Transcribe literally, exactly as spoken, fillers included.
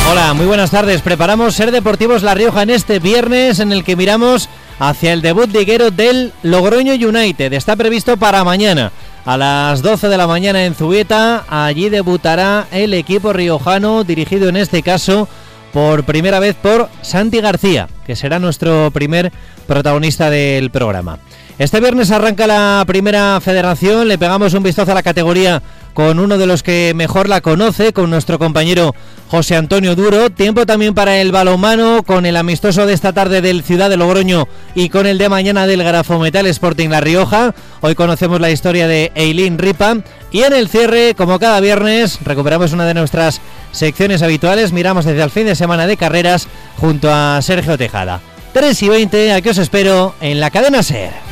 Hola, muy buenas tardes. Preparamos Ser Deportivos La Rioja en este viernes en el que miramos hacia el debut liguero del Logroño United. Está previsto para mañana a las doce de la mañana en Zubieta. Allí debutará el equipo riojano, dirigido en este caso por primera vez por Santi García, que será nuestro primer protagonista del programa. Este viernes arranca la primera federación, le pegamos un vistazo a la categoría con uno de los que mejor la conoce, con nuestro compañero José Antonio Duro. Tiempo también para el balonmano, con el amistoso de esta tarde del Ciudad de Logroño y con el de mañana del Grafometal Sporting La Rioja. Hoy conocemos la historia de Eileen Ripa. Y en el cierre, como cada viernes, recuperamos una de nuestras secciones habituales. Miramos desde el fin de semana de carreras junto a Sergio Tejada. tres y veinte, aquí os espero en la cadena SER.